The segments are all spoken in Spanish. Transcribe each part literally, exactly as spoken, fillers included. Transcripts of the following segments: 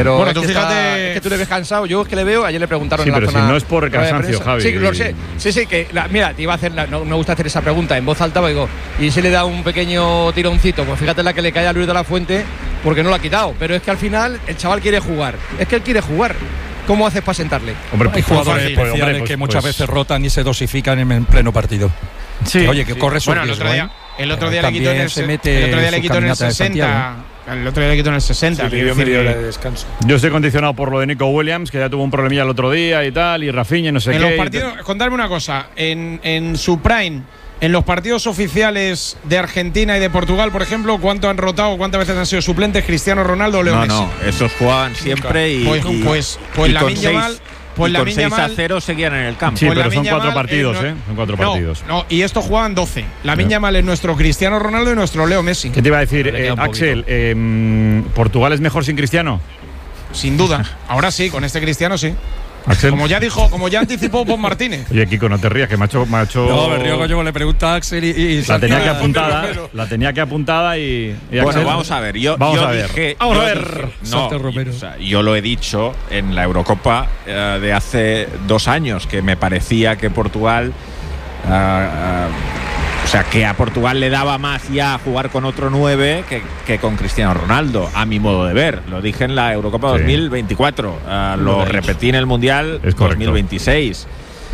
Pero bueno, es tú que fíjate. está, es que tú le ves cansado. Yo es que le veo. Ayer le preguntaron Sí, en la pero zona. si no es por el cansancio, Javi. Sí, lo sé. Sí, sí, que la, mira, te iba a hacer. La, no me gusta hacer esa pregunta en voz alta, digo, y si le da un pequeño tironcito, pues fíjate la que le cae a Luis de la Fuente, porque no lo ha quitado. Pero es que al final el chaval quiere jugar. Es que él quiere jugar. ¿Cómo haces para sentarle? Hombre, hay pues, jugadores fácil, especiales hombre, pues, que muchas pues, veces rotan y se dosifican en, en pleno partido. Sí, Oye, que sí. corre su Bueno, el riesgo, otro día, ¿eh? el otro día Pero le quitó en también el, se mete el otro día le su quitó en el caminata de sesenta. Santiago. El otro día le quitó en el sesenta. Sí, quiero dio decir, media hora de descanso. Yo estoy condicionado por lo de Nico Williams, que ya tuvo un problemilla el otro día y tal, y Rafinha y no sé en qué. los partidos, contarme una cosa, en, en su prime, en los partidos oficiales de Argentina y de Portugal, por ejemplo, ¿cuánto han rotado, cuántas veces han sido suplentes Cristiano Ronaldo o Leo No, Messi? no, esos jugaban siempre y, Pues, y, pues, pues y Lamine con Yamal, seis, pues y con Lamine seis a Yamal, cero seguían en el campo. Sí, pues pero son Lamine cuatro Yamal, partidos, eh, no- ¿eh? Son cuatro no, partidos. No, y estos jugaban doce. Lamine No. Yamal es nuestro Cristiano Ronaldo y nuestro Leo Messi. ¿Qué te iba a decir, Le queda eh, un Axel? Eh, ¿Portugal es mejor sin Cristiano? Sin duda. Ahora sí, con este Cristiano sí. Axel. Como ya dijo, como ya anticipó Pon Martínez. Oye, Kiko, no te rías, que me ha hecho. Me ha hecho No, Berrío yo le pregunta a Axel y, y la tenía que Santiago- apuntada, la tenía que apuntada y. y Bueno, Axel- vamos a ver. Yo, Vamos yo a ver. dije, Vamos yo a ver. dije- no, Santo Romero. o sea, yo lo he dicho en la Eurocopa eh, de hace dos años, que me parecía que Portugal. ah, ah, o sea, que a Portugal le daba más ya jugar con otro nueve que, que con Cristiano Ronaldo, a mi modo de ver. Lo dije en la Eurocopa Sí. dos mil veinticuatro. ah, lo Lo he repetí en el Mundial Es correcto. dos mil veintiséis.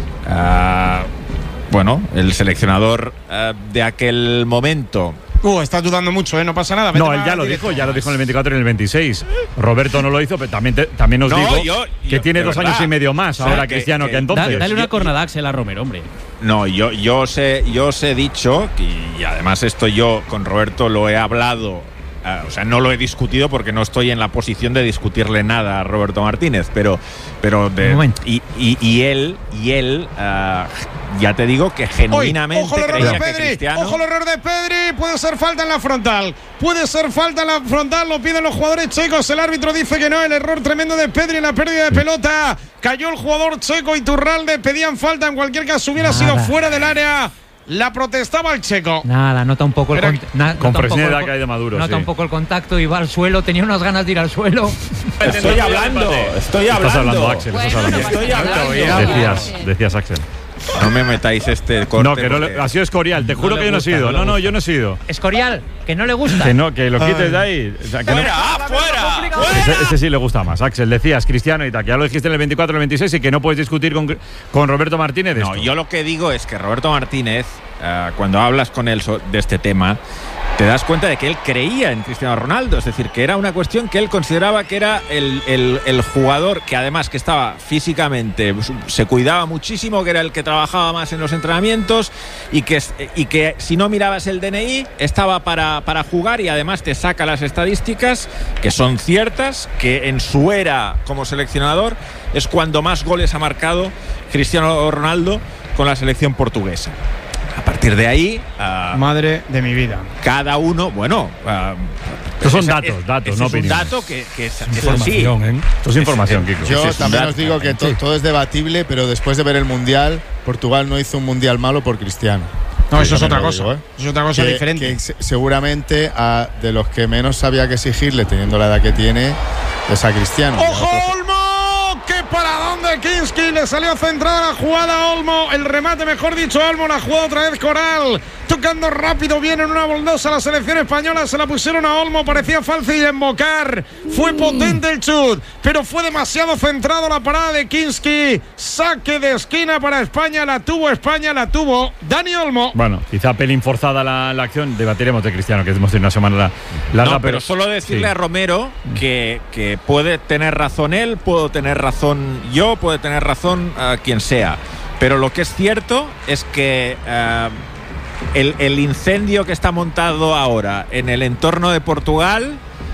Ah, bueno, el seleccionador ah, de aquel momento. Uh, estás dudando mucho, ¿eh? No pasa nada. Vete No, él más ya lo directo. dijo, ya lo dijo en el veinticuatro y en el veintiséis. Roberto no lo hizo, pero también, te- también os No, digo yo- que yo- tiene de dos verdad. años y medio más O sea, ahora que- Cristiano que, que- entonces. Da- dale una yo- cornada a Axel a Romero, hombre. No, yo, yo, os he, yo os he dicho, y además esto yo con Roberto lo he hablado, eh, o sea, no lo he discutido porque no estoy en la posición de discutirle nada a Roberto Martínez, pero, pero de, Un momento. y, y, y él, y él eh, ya te digo que Hoy, genuinamente ojo el error creía de que Pedri, Cristiano. ojo el error de Pedri, puede ser falta en la frontal, puede ser falta en la frontal, lo piden los jugadores checos, el árbitro dice que no, el error tremendo de Pedri en la pérdida de pelota, cayó el jugador checo Iturralde, pedían falta, en cualquier caso hubiera Nada. sido fuera del área, la protestaba el checo. Nada, nota un poco el Pero- contacto. Na- Con nota un poco Fresneda el co- cae de Maduro, Nota sí. un poco el contacto y va al suelo, tenía unas ganas de ir al suelo. Estoy hablando, estoy Estás hablando. hablando, Axel, estás Bueno, hablando. no Estoy pasa nada. hablando. Decías, decías, Axel. No me metáis este corte. No, que no le- porque- ha sido Escorial, te juro le que yo no he gusta, sido. no le No, no, gusta. yo no he sido. Escorial, que no le gusta. Que no, que lo quites de ahí. O sea, que no- ¡Fuera! ¡Fuera! ¡Fuera! Ese, ese sí le gusta más, Axel. Decías Cristiano y tal, que ya lo dijiste en el veinticuatro y el veintiséis y que no puedes discutir con, con Roberto Martínez de No, esto. yo lo que digo es que Roberto Martínez, eh, cuando hablas con él so- de este tema, te das cuenta de que él creía en Cristiano Ronaldo, es decir, que era una cuestión que él consideraba que era el, el- el jugador que además que estaba físicamente, se cuidaba muchísimo, que era el que trabajaba más en los entrenamientos y que, y que si no mirabas el D N I estaba para, para jugar y además te saca las estadísticas que son ciertas, que en su era como seleccionador es cuando más goles ha marcado Cristiano Ronaldo con la selección portuguesa. A partir de ahí, ah, Madre de mi vida. cada uno, bueno, ah, Estos son esa- datos, es- datos, ese no es un opiniones. dato que, que es, que es así. Información, ¿eh? Esto es información, Kiko. Ese Yo es un también dato, os digo que to- sí. todo es debatible, pero después de ver el Mundial, Portugal no hizo un Mundial malo por Cristiano. No, Sí, eso es también otra lo cosa. digo, ¿eh? Eso es otra cosa Que- diferente. que se- seguramente a, de los que menos había que exigirle, teniendo la edad que tiene, es a Cristiano. ¡Ojo, Olmo! ¡Qué paradón de Kinski! Le salió centrada la jugada a Olmo. El remate, mejor dicho, a Olmo. La jugada otra vez Coral. Tocando rápido, viene en una boldosa la selección española. Se la pusieron a Olmo. Parecía fácil embocar. Fue potente el chut, pero fue demasiado centrado la parada de Kinski. Saque de esquina para España. La tuvo España, la tuvo Dani Olmo. Bueno, quizá pelín forzada la, la acción. Debatiremos de Cristiano, que hemos tenido una semana larga. No, pero solo decirle sí. a Romero que, que puede tener razón él, puedo tener razón yo, puede tener razón uh, quien sea. Pero lo que es cierto es que uh, el, el incendio que está montado ahora en el entorno de Portugal,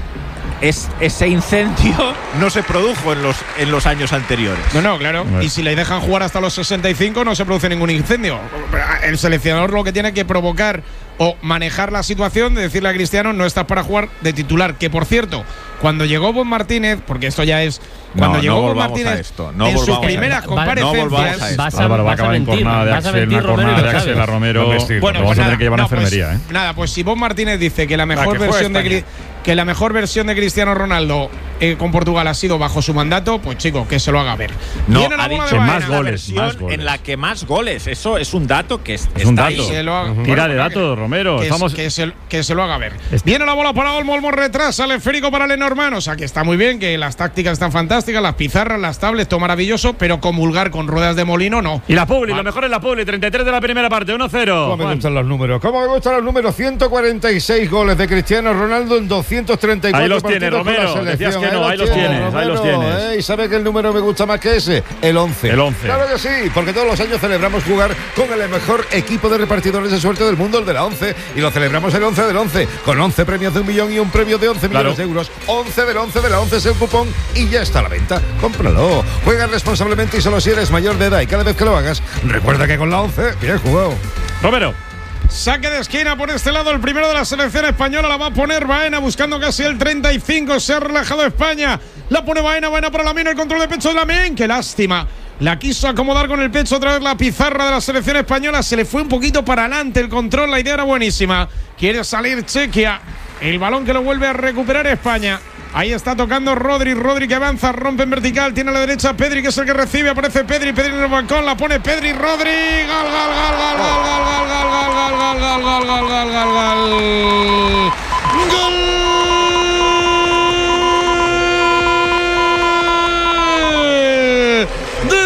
es, ese incendio no se produjo en los, en los años anteriores. No, no, claro. Bueno. Y si le dejan jugar hasta los sesenta y cinco, no se produce ningún incendio. El seleccionador lo que tiene que provocar o manejar la situación de decirle a Cristiano, no estás para jugar de titular. Que por cierto, cuando llegó Bon Martínez, porque esto ya es. Cuando No, llegó no Bon volvamos Martínez a esto, no en sus volvamos a primeras esto. comparecencias. No volvamos a esto. Vas a, Álvaro va a vas a acabar en mentir, cornada de vas a Axel, mentir, una Romero, cornada y de lo Axel sabes. a Romero. No vestir, Bueno, lo vamos pues a nada, tener que llevar a no, pues, enfermería, ¿eh? nada, pues si Bon Martínez dice que la mejor que juegue versión de España. Cri- que la mejor versión de Cristiano Ronaldo eh, con Portugal ha sido bajo su mandato, pues chico, que se lo haga ver. No, Viene la ha bola dicho de más Baena. la goles, versión más goles. en la que más goles. Eso es un dato que es, Es un está dato. ahí. Se lo haga- Tira bueno, de para datos, que- Romero. Que, Estamos... que, se, que se lo haga ver. Est- Viene la bola para Olmo, Olmo retrasa, el esférico para Lenormand. O sea que está muy bien, que las tácticas están fantásticas, las pizarras, las tablets, todo maravilloso, pero comulgar con ruedas de molino no. Y la Publi, lo mejor es la Publi, treinta y tres de la primera parte, uno cero. ¿Cómo me Juan. gustan los números? ¿Cómo me gustan los números? ciento cuarenta y seis goles de Cristiano Ronaldo en doscientos treinta y cuatro Ahí los partidos tienes, con la Romero. selección. Decías que no, ahí los tienes, ahí los tienes. ¿eh? ¿Y sabe que el número me gusta más que ese? El once. El once. Claro que sí, porque todos los años celebramos jugar con el mejor equipo de repartidores de suerte del mundo, el de la once. Y lo celebramos el once del once, con once premios de un millón y un premio de once millones Claro. de euros. once del once de la once es el cupón y ya está a la venta. Cómpralo. Juega responsablemente y solo si eres mayor de edad. Y cada vez que lo hagas, recuerda que con la once, bien jugado. Romero. Saque de esquina por este lado, el primero de la selección española, la va a poner Baena buscando casi el treinta y cinco, se ha relajado España, la pone Baena, Baena para Lamine, el control de pecho de Lamine, qué lástima, la quiso acomodar con el pecho otra vez la pizarra de la selección española, se le fue un poquito para adelante el control, la idea era buenísima, quiere salir Chequia, el balón que lo vuelve a recuperar España. Ahí está tocando Rodri, Rodri que avanza, rompe en vertical, tiene a la derecha Pedri que es el que recibe, aparece Pedri, Pedri en el balcón, la pone Pedri, Rodri, gol, gol, gol, gol, gol, gol, gol, gol, gol, gol, gol, gol, gol, gol, gol, gol, gol de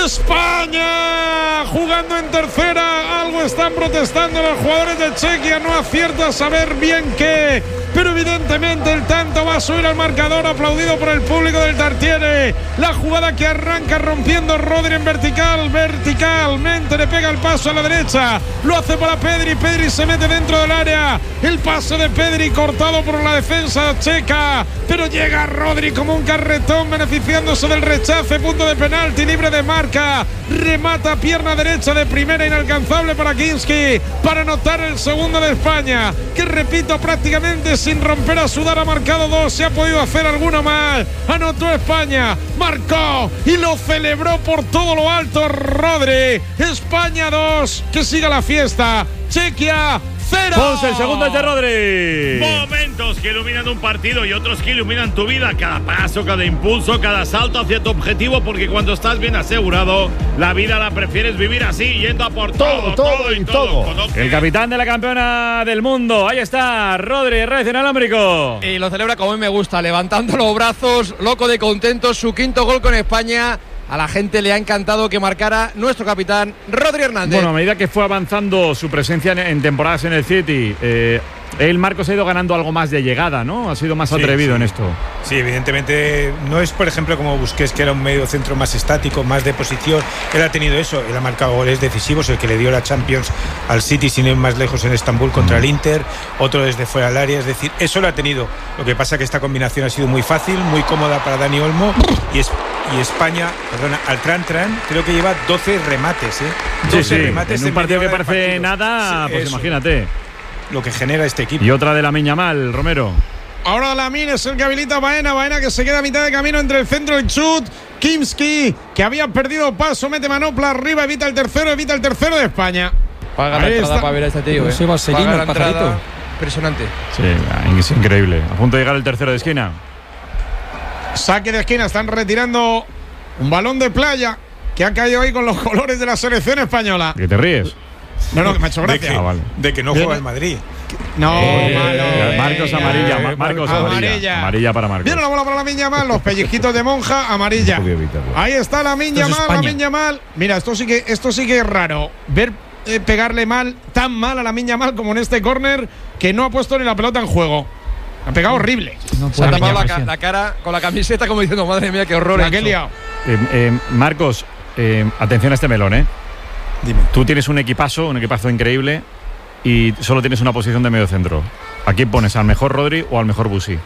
España, jugando en tercera, algo están protestando los jugadores de Chequia, no acierta a saber bien qué. Pero evidentemente el tanto va a subir al marcador, aplaudido por el público del Tartiere. La jugada que arranca rompiendo Rodri en vertical, verticalmente le pega el paso a la derecha. Lo hace para Pedri, Pedri se mete dentro del área. El pase de Pedri cortado por la defensa checa. Pero llega Rodri como un carretón beneficiándose del rechace, punto de penalti, libre de marca. Remata pierna derecha de primera, inalcanzable para Kinski, para anotar el segundo de España, que repito prácticamente sin romper a sudar ha marcado dos, se ha podido hacer alguno más, anotó España, marcó y lo celebró por todo lo alto Rodri. España dos, que siga la fiesta. Chequia cero. Ponce, el segundo es de Rodri. Momentos que iluminan un partido y otros que iluminan tu vida. Cada paso, cada impulso, cada salto hacia tu objetivo, porque cuando estás bien asegurado, la vida la prefieres vivir así, yendo a por todo, todo, todo y todo. todo. El capitán de la campeona del mundo. Ahí está, Rodri, Reyes en alámbrico. Y lo celebra como a mí me gusta, levantando los brazos, loco de contento, su quinto gol con España. A la gente le ha encantado que marcara nuestro capitán Rodri Hernández. Bueno, a medida que fue avanzando su presencia en, en temporadas en el City, eh, él, Marcos, ha ido ganando algo más de llegada, ¿no? Ha sido más Sí, atrevido sí. en esto. Sí, evidentemente no es, por ejemplo, como Busquets, que era un medio centro más estático, más de posición. Él ha tenido eso, él ha marcado goles decisivos, el que le dio la Champions al City sin ir más lejos en Estambul contra el Inter, otro desde fuera del área, es decir, eso lo ha tenido. Lo que pasa es que esta combinación ha sido muy fácil, muy cómoda para Dani Olmo y, es, y España, perdona, al Tran Tran creo que lleva doce remates, ¿eh? Sí, doce sí, remates en un partido que media hora de parece partido. nada, Sí, pues eso, imagínate. lo que genera este equipo. Y otra de la Miña Mal, Romero. Ahora Lamine es el que habilita a Baena, Baena que se queda a mitad de camino entre el centro y el chut. Kimski, que había perdido paso, mete manopla arriba, evita el tercero, evita el tercero de España. Paga la Ahí entrada está. para ver a este tío, ¿eh? Se va Selino, Paga la el pajarito. entrada. Impresionante. Sí, es increíble. A punto de llegar el tercero de esquina. Saque de esquina, están retirando un balón de playa que ha caído ahí con los colores de la selección española. ¿Que te ríes? No, no, que me ha hecho De gracia. que, Ah, vale. de que no Viene- juega el Madrid. No, Eh, malo. Marcos venga. amarilla, Ma- Marcos amarilla. Amarilla. Amarilla para Marcos. Viene la bola para la Miña Mal, los pellizquitos de monja, amarilla. Ahí está la Miña Esto es Mal, la España. Miña Mal. Mira, esto sí que, esto sí que es raro. Ver eh, pegarle mal, tan mal a la Miña Mal como en este córner, que no ha puesto ni la pelota en juego. Ha pegado horrible. No Se ha puede tapado la, pillar ca- presión. la cara con la camiseta como diciendo, madre mía, qué horror. La he que he hecho". liado. Eh, eh, Marcos, eh, atención a este melón, ¿eh? Dime. Tú tienes un equipazo, un equipazo increíble y solo tienes una posición de medio centro. ¿A quién pones? ¿Al mejor Rodri o al mejor Busi?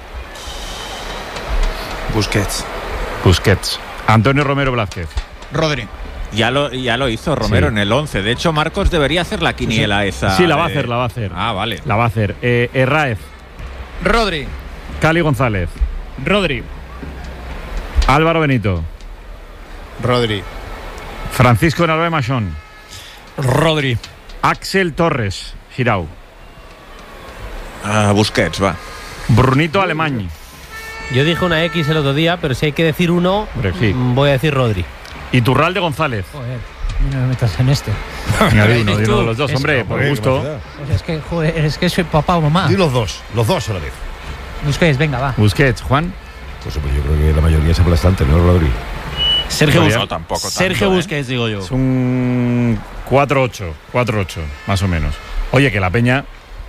Busquets. Busquets. Antonio Romero Blázquez. Rodri. Ya lo, ya lo hizo Romero Sí. en el once. De hecho, Marcos debería hacer la quiniela esa. Sí, la va a de- hacer, la va a hacer. Ah, vale. La va a hacer. Eh, Herráez, Rodri. Cali González, Rodri. Álvaro Benito, Rodri. Francisco Narváez Machón, Rodri. Axel Torres, Girau, Ah, Busquets, va. Brunito Alemany, Yo dije una X el otro día, pero si hay que decir uno, Hombre, sí. voy a decir Rodri. Y Turralde González. Joder, no me metas en esto. Venga, di uno, di uno de los dos, Es- hombre, por Joder, gusto. ¿qué más da? Pues es que, joder, es que soy papá o mamá. Di los dos, los dos a la vez. Busquets, venga, va. Busquets, Juan. Pues hombre, yo creo que la mayoría es aplastante, ¿no, Rodri? Sergio, Todavía. Bus- No, tampoco tanto, Sergio ¿eh? Busquets, digo yo. Es un cuatro ocho, cuatro ocho, más o menos. Oye, que la Peña.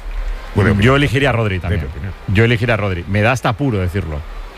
Buena opinión. Yo elegiría a Rodri también. Buena opinión. Yo elegiría a Rodri. Me da hasta apuro decirlo.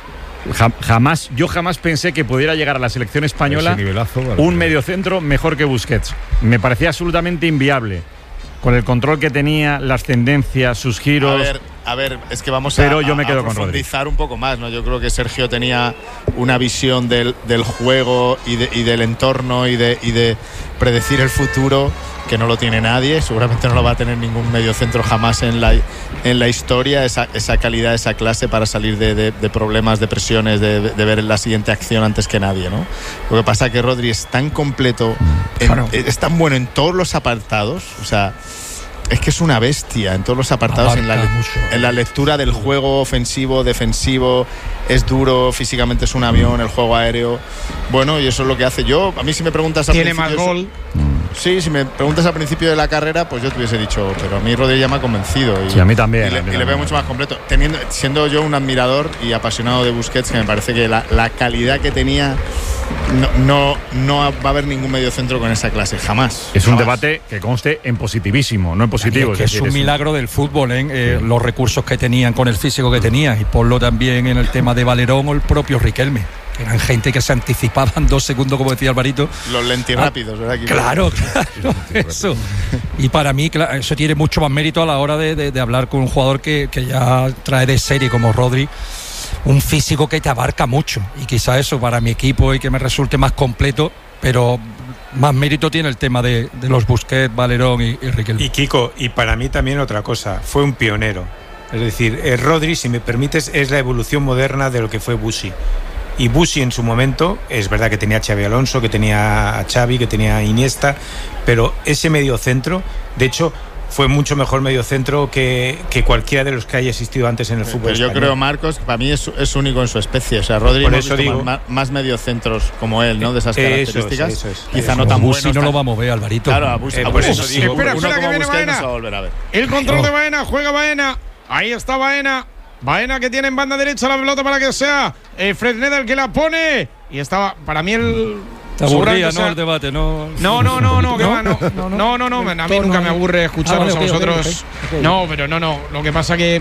Ja- jamás, yo jamás pensé que pudiera llegar a la selección española Ese nivelazo, vale. un mediocentro mejor que Busquets. Me parecía absolutamente inviable. Con el control que tenía, la ascendencia, sus A giros. ver, a ver, es que vamos Pero a, yo me a- quedo a con Rodri. profundizar un poco más, ¿no? Yo creo que Sergio tenía una visión del, del juego y, de- y del entorno y de, y de predecir el futuro que no lo tiene nadie. Seguramente no lo va a tener ningún mediocentro jamás en la, en la historia. Esa, esa calidad, esa clase para salir de, de- de problemas, de presiones, de, de ver la siguiente acción antes que nadie, ¿no? Lo que pasa es que Rodri es tan completo, en- Claro. es tan bueno en todos los apartados, o sea. Es que es una bestia en todos los apartados, en la, Abarca le- mucho. en la lectura del juego ofensivo, defensivo, es duro, físicamente es un avión, el juego aéreo. Bueno, y eso es lo que hace yo. A mí si me preguntas al Tiene más principio- gol. Sí, si me preguntas al principio de la carrera, pues yo te hubiese dicho, pero a mí Rodri ya me ha convencido. Y, Sí, a mí también, Y le, a mí y le también. veo mucho más completo. Teniendo, siendo yo un admirador y apasionado de Busquets, que me parece que la, la calidad que tenía, no, no, no va a haber ningún mediocentro con esa clase, jamás. Es un jamás. debate que conste en positivísimo, no en positivo. Es que es decir, un milagro del fútbol, ¿eh? Eh, los recursos que tenían con el físico que tenían, y ponlo también en el tema de Valerón o el propio Riquelme, que eran gente que se anticipaban dos segundos, como decía Alvarito. Los lentirrápidos, ¿verdad? Aquí- Claro, claro, eso. Y para mí, claro, eso tiene mucho más mérito a la hora de, de- de hablar con un jugador que, que ya trae de serie como Rodri, un físico que te abarca mucho. Y quizá eso para mi equipo y que me resulte más completo, pero más mérito tiene el tema de, de los Busquets, Valerón y, y Riquelme. Y Kiko, y para mí también otra cosa, fue un pionero. Es decir, eh, Rodri, si me permites, es la evolución moderna de lo que fue Busi. Y Busi en su momento, es verdad que tenía a Xavi Alonso, que tenía a Xavi, que tenía a Iniesta, pero ese mediocentro, de hecho, fue mucho mejor mediocentro que, que cualquiera de los que haya existido antes en el fútbol Pues yo español. creo, Marcos, que para mí es, es único en su especie. O sea, Rodri Por hemos eso visto digo- más, más mediocentros como él, ¿no? De esas Eso es, características. eso es. Quizá Eso no es. tan Busi buenos. no tan- lo vamos a ver, Alvarito. Claro, a Busi, Eh, a por Busi- eso digo, Espera, uno espera, que como viene Busquets no Baena. se va a volver a ver. El control de Baena, juega Baena. Ahí está Baena. Baena que tiene en banda derecha la pelota para que sea eh, Fresneda el que la pone. Y estaba, para mí, el. Te aburría, seguramente ¿no? sea- El debate, ¿no? No, no, no, no, que va, no, no, no, no, no, a mí nunca me aburre escucharos Ah, vale, a ok, ok, vosotros. ok, ok. No, pero no, no, lo que pasa que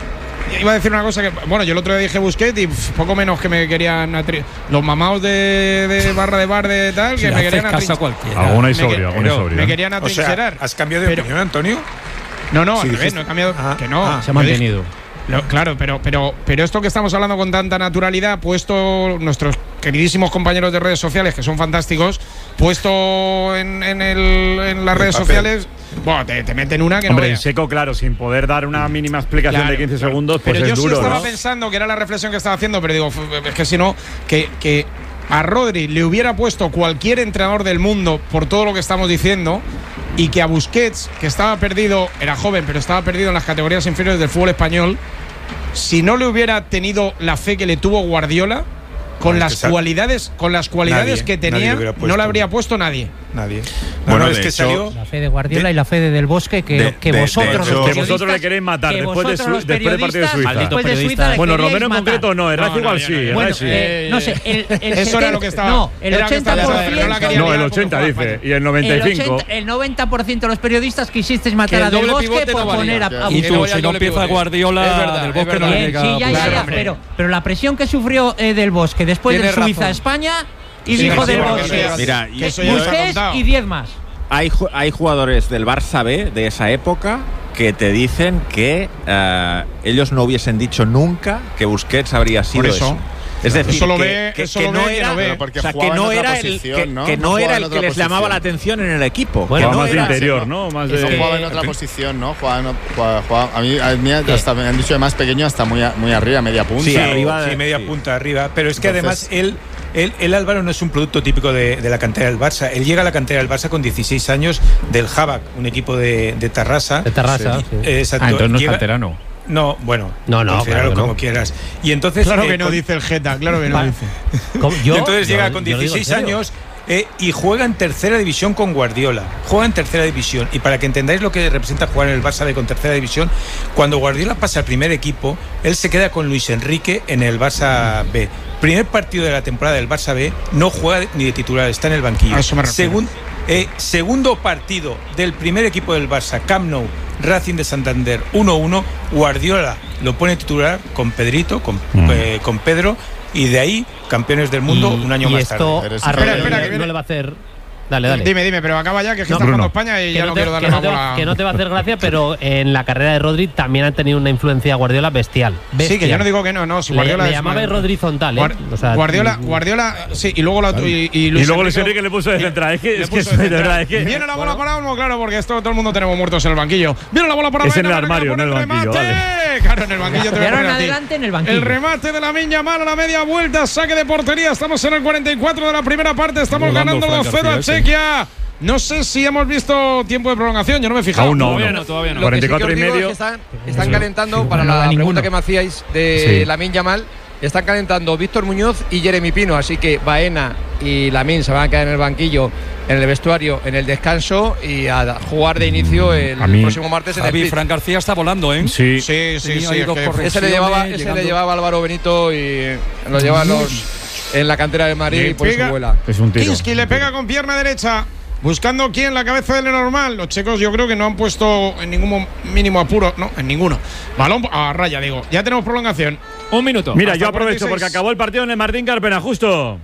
iba a decir una cosa que, bueno, yo el otro día dije Busquets y pf, poco menos que me querían atri- los mamaos de, de barra de bar de tal, Si que le me haces querían caso a atrincherar. cualquiera. Alguna y Me que- sobrio, alguna y pero sobrio. me ¿eh? querían O atrincherar. sea, ¿has cambiado de Pero- opinión, Antonio? No, no, Sí, al revés, dijiste- no he cambiado, Ah, que no. ah. Se ha Yo dije- mantenido. Lo- claro, pero, pero, pero esto que estamos hablando con tanta naturalidad, puesto nuestros queridísimos compañeros de redes sociales, que son fantásticos, puesto en, en, el, en las El redes papel. sociales, bueno, te, te meten una que Hombre, no en veas. seco, claro, sin poder dar una mínima explicación Claro, de quince claro. segundos, pues pero es yo duro, sí estaba ¿no? pensando que era la reflexión que estaba haciendo, pero digo, f- es que si no, que, que a Rodri le hubiera puesto cualquier entrenador del mundo por todo lo que estamos diciendo, y que a Busquets, que estaba perdido, era joven, pero estaba perdido en las categorías inferiores del fútbol español, si no le hubiera tenido la fe que le tuvo Guardiola, con Bueno, las es que sa- cualidades, con las cualidades Nadie, que nadie tenía, le hubiera no puesto. la habría puesto nadie. Nadie. Bueno, no, es de que hecho- salió. La fe de Guardiola De- y la fe de Del Bosque que, de- que de- de vosotros hecho- los Que periodistas, vosotros le queréis matar que después de vosotros su- los después del partido de periodistas, Suiza. después de Malditos Suiza le Bueno, queríais Romero en matar. concreto no, el No, Racing no, igual yo sí. no, el yo Bueno, Racing. eh, no sé, el, el Eso era lo que estaba- No, el era que estaba- ochenta por pero no la ciento. quería No, el mirar porque ochenta juega dice, España. y el noventa y El, cinco. ochenta, el noventa por ciento de los periodistas quisisteis matar Que el a Del doble Bosque pivote por no valía. poner a, a Y Que Busquets. no tú, vaya si el no doble empieza pivote. Guardiola, Es verdad, Del es Bosque no verdad. le Bien, llega. sí, ya, ya, Claro, ya, hombre. pero, pero la presión que sufrió eh, Del Bosque después Tienes de Suiza a razón. España y Sí, dijo sí, Del porque Bosque, eso ya- Mira, que y- eso ya lo he Busquets contado. y diez más. Hay, ju- hay jugadores del Barça B de esa época que te dicen que eh, ellos no hubiesen dicho nunca que Busquets habría sido Por eso. eso. Es decir, Eso lo que, ve- que- eso que lo no ve quien era, lo ve. Pero porque o sea, que jugaba en no otra era el posición, que, ¿no? que No no jugaba era en el que otra les llamaba posición. la atención en el equipo. Bueno, que no más de era- interior, ¿no? Más No de. jugaba en otra posición, ¿no? Jugaba, en- jugaba- jugaba- a mí, a mí hasta me han dicho de más pequeño hasta muy, a- muy arriba, media punta. Sí, o- arriba de- Sí, media sí. punta arriba. Pero es que Entonces- además él, él, él, Álvaro, no es un producto típico de, de la cantera del Barça. Él llega a la cantera del Barça con dieciséis años del Habak, un equipo de, de Tarrasa. De Tarrasa, Sí. sí. Eh, exacto. Ah, entonces no es Llega- canterano. No, bueno, No, no, considéralo claro que como no. quieras. Y entonces Claro eh, que no, con- dice el Geta, claro que no Va- dice. ¿Cómo? y Yo- entonces yo- llega con yo lo digo en dieciséis serio. años eh, y juega en tercera división con Guardiola. Juega en tercera división. Y para que entendáis lo que representa jugar en el Barça B con tercera división, cuando Guardiola pasa al primer equipo, él se queda con Luis Enrique en el Barça B. Primer partido de la temporada del Barça B, no juega ni de titular, está en el banquillo. A eso me refiero. Segun- eh, segundo partido del primer equipo del Barça, Camp Nou, Racing de Santander uno uno, Guardiola lo pone titular con Pedrito, con, Mm. eh, con Pedro, y de ahí campeones del mundo Y- un año y más esto tarde. a Espera, Rodri espera, que no viene- le va a hacer. Dale, dale. Dime, dime, pero acaba ya, que es que No, está jugando Bruno. España y Que ya no, no te, quiero darle que no más te bola. va, que no te va a hacer gracia, pero en la carrera de Rodri también ha tenido una influencia Guardiola bestial. Sí, que bestial. yo no digo que no, no. Si Le, Guardiola le es llamaba mal- Rodrizontal, ¿eh? Guar- O sea, Guardiola, mm, Guardiola, sí, y luego, la, y, y Y Luis luego Luis Enrique le puso de central. Es que, le es que puso es de de central. verdad. Es que, Viene la bola para Olmo, claro, porque esto todo el mundo tenemos muertos en el banquillo. Viene la bola para Es en Baena, el Baena armario, pone no en el banquillo, remate. Claro, en el banquillo te voy a De ahora poner en a ti. adelante en el banquillo. El remate de la Miña Mal a la media vuelta, saque de portería. Estamos en el cuarenta y cuatro de la primera parte. Estamos Volando ganando Fran dos cero a García, ese. Chequia. No sé si hemos visto tiempo de prolongación, yo no me he fijado. Aún no, Todavía aún no, todavía no. Lo que sí que cuarenta y cuatro os y digo es medio. que Están, están calentando, para No, la nada, pregunta ninguno. que me hacíais de Sí. Lamine Yamal, están calentando Víctor Muñoz y Jeremy Pino, así que Baena y Lamine se van a quedar en el banquillo, en el vestuario, en el descanso y a jugar de inicio el A mí- próximo martes en el Javi, Split. Fran García está volando, ¿eh? Sí. Sí, sí, Tenía sí. ahí es dos que- correcciones. Ese le llevaba, ese llegando. le llevaba Álvaro Benito y lo lleva a los, en la cantera del Madrid Le y por pega. eso vuela. Es un tiro. Kinski le pega con pierna derecha. Buscando quién, la cabeza del normal. Los checos yo creo que no han puesto en ningún mo- mínimo apuro. No, en ninguno. Balón a raya, digo. Ya tenemos prolongación. Un minuto. Mira, Hasta yo aprovecho cuarenta y seis. porque acabó el partido en el Martín Carpena, justo.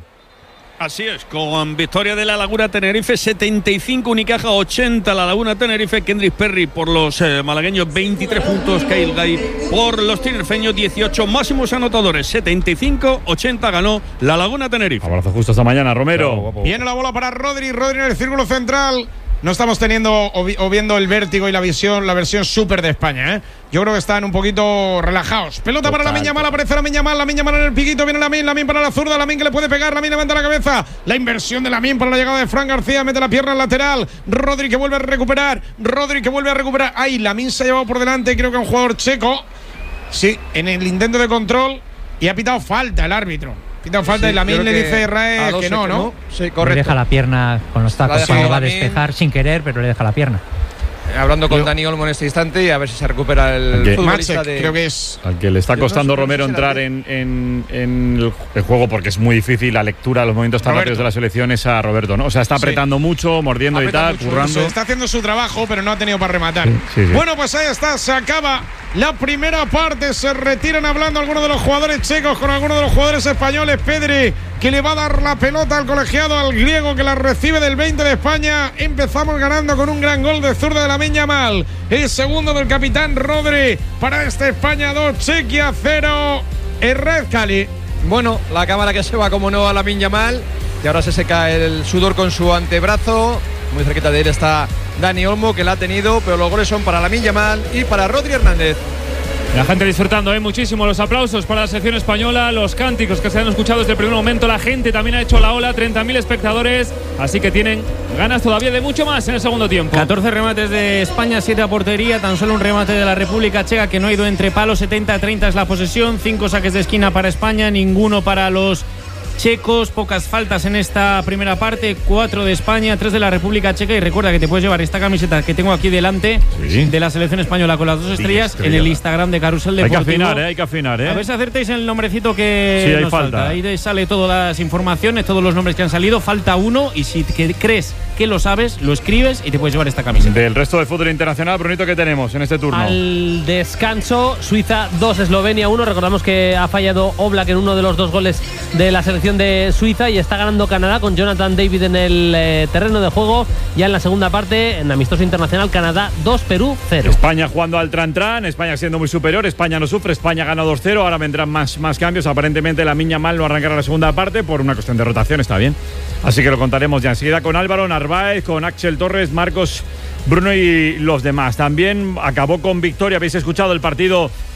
Así es, con victoria de la Laguna Tenerife setenta y cinco, Unicaja ochenta, la Laguna Tenerife, Kendrick Perry por los eh, malagueños veintitrés puntos, Kyle Gay por los tinerfeños dieciocho, máximos anotadores setenta y cinco ochenta ganó la Laguna Tenerife. Abrazo justo esta mañana, Romero. Viene la bola para Rodri. Rodri en el círculo central. No estamos teniendo o, vi- o viendo el vértigo y la visión, la versión súper de España, ¿eh? Yo creo que están un poquito relajados. Pelota para la Miña Mal, aparece la Miña Mal, la Miña Mal en el piquito, viene la Min, la Min para la zurda, la Min que le puede pegar, la Min levanta la cabeza. La inversión de la Min para la llegada de Fran García, mete la pierna al lateral. Rodri que vuelve a recuperar, Rodri que vuelve a recuperar. Ay, la Min se ha llevado por delante, creo que un jugador checo. Sí, en el intento de control y ha pitado falta el árbitro. Pitado falta Sí, y la Min creo le que dice a Israel dos que no, se- ¿no? Sí, Le correcto. deja la pierna con los La ha tacos dejado cuando va a Lamine. despejar sin querer, pero le deja la pierna. Hablando con Yo- Dani Olmo en este instante y a ver si se recupera el Ok. futbolista Matzek, de… creo que es. Al que le está Yo no costando sé- no sé Romero si entrar la- en, en- en el, el juego porque es muy difícil la lectura, los movimientos tan Roberto. rápidos de la selección es a Roberto, ¿no? O sea, está Sí. apretando mucho, mordiendo Aprieta y tal, mucho, currando. se está haciendo su trabajo, pero no ha tenido para rematar. Sí, sí, sí. Bueno, pues ahí está, se acaba la primera parte. Se retiran hablando algunos de los jugadores checos con algunos de los jugadores españoles. Pedri, que le va a dar la pelota al colegiado, al griego, que la recibe del veinte de España. Empezamos ganando con un gran gol de zurda de la Miña Mal. El segundo del capitán Rodri para este España dos, Chequia cero. El Red Cali. Bueno, la cámara que se va como no a Lamine Yamal y ahora se seca el sudor con su antebrazo. Muy cerquita de él está Dani Olmo, que la ha tenido, pero los goles son para Lamine Yamal y para Rodri Hernández. La gente disfrutando, ¿eh? Muchísimo. Los aplausos para la selección española, los cánticos que se han escuchado desde el primer momento. La gente también ha hecho la ola, treinta mil espectadores. Así que tienen ganas todavía de mucho más en el segundo tiempo. catorce remates de España, siete a portería, tan solo un remate de la República Checa que no ha ido entre palos, setenta a treinta es la posesión, cinco saques de esquina para España, ninguno para los checos, pocas faltas en esta primera parte, cuatro de España, tres de la República Checa y recuerda que te puedes llevar esta camiseta que tengo aquí delante Sí. de la selección española con las dos estrellas en el Instagram de Carrusel Hay que Deportivo. afinar, ¿eh? Hay que afinar, ¿eh? A ver si acertáis el nombrecito que Sí, hay nos falta. falta. Ahí te sale todas las informaciones, todos los nombres que han salido. Falta uno y si que crees que lo sabes, lo escribes y te puedes llevar esta camiseta. Del resto de fútbol internacional, Brunito, ¿qué tenemos en este turno? Al descanso, Suiza dos, Eslovenia uno. Recordamos que ha fallado Oblak en uno de los dos goles de la selección de Suiza y está ganando Canadá con Jonathan David en el eh, terreno de juego. Ya en la segunda parte, en amistoso internacional, Canadá dos, Perú cero. España jugando al Tran-Tran, España siendo muy superior, España no sufre, España gana dos cero, ahora vendrán más, más cambios, aparentemente la Miña Mal no arrancará la segunda parte por una cuestión de rotación, está bien, así que lo contaremos ya enseguida con Álvaro Narváez, con Axel Torres, Marcos, Bruno y los demás. También acabó con victoria, habéis escuchado el partido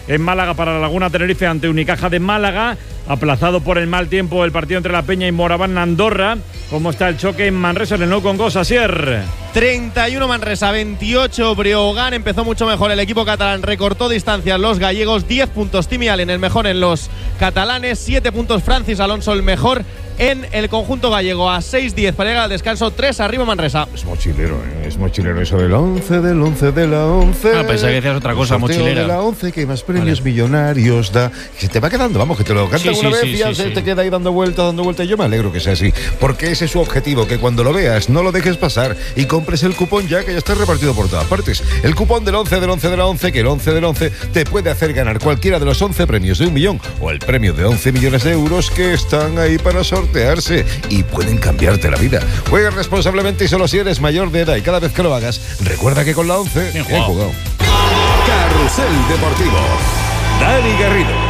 en Málaga para la Laguna Tenerife ante Unicaja de Málaga. Aplazado por el mal tiempo el partido entre La Peña y Moraván Andorra. ¿Cómo está el choque en Manresa, en el Nou Congost, Asier? treinta y uno Manresa, veintiocho Breogán. Empezó mucho mejor el equipo catalán, recortó distancias los gallegos. diez puntos Timi Allen, el mejor en los catalanes. siete puntos Francis Alonso, el mejor en el conjunto gallego. A seis diez para llegar al descanso. tres arriba Manresa. Es mochilero, ¿eh? Es mochilero eso del once, del once, de la once. Ah, pensaba que decías otra cosa, mochilera. De la once, que más premios vale. millonarios da. Se te va quedando, vamos, que te lo canta sí, una sí, vez sí, y ya sí, se sí. te queda ahí dando vueltas, dando vueltas. Yo me alegro que sea así, porque ese es su objetivo, que cuando lo veas no lo dejes pasar y compres el cupón ya, que ya está repartido por todas partes. El cupón del once, del once, de la once, que el once del once te puede hacer ganar cualquiera de los once premios de un millón o el premio de once millones de euros que están ahí para sortearse y pueden cambiarte la vida. Juega responsablemente y solo si eres mayor de edad, y cada vez que lo hagas, recuerda que con la once, bien jugado. Carrusel Deportivo. Dani Garrido.